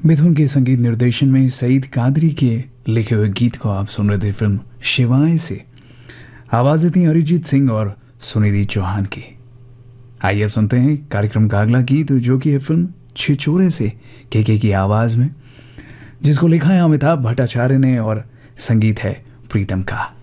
मिथुन के संगीत निर्देशन में सईद कादरी के लिखे हुए गीत को आप सुन रहे थे फिल्म शिवाय से। आवाजें थी अरिजीत सिंह और सुनिधि चौहान की। आइए अब सुनते हैं कार्यक्रम का अगला गीत, जो कि है फिल्म छिछोरे से के की आवाज में, जिसको लिखा है अमिताभ भट्टाचार्य ने और संगीत है प्रीतम का।